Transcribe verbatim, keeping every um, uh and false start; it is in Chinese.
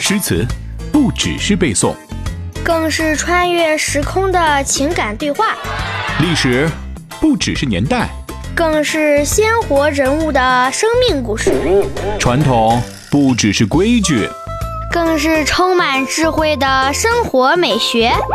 诗词不只是背诵， 更是穿越时空的情感对话； 历史不只是年代， 更是鲜活人物的生命故事； 传统不只是规矩， 更是充满智慧的生活美学。